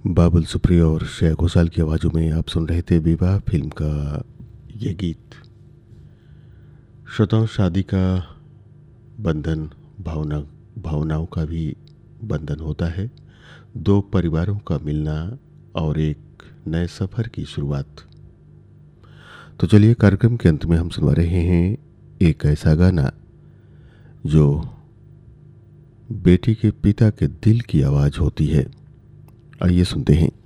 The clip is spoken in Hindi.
बाबुल सुप्रियो और श्रेया घोषाल की आवाज़ों में आप सुन रहे थे विवाह फिल्म का ये गीत। श्रोताओं, शादी का बंधन भावनाओं का भी बंधन होता है। दो परिवारों का मिलना और एक नए सफ़र की शुरुआत। तो चलिए, कार्यक्रम के अंत में हम सुनवा रहे हैं एक ऐसा गाना जो बेटी के पिता के दिल की आवाज़ होती है। आइए सुनते हैं।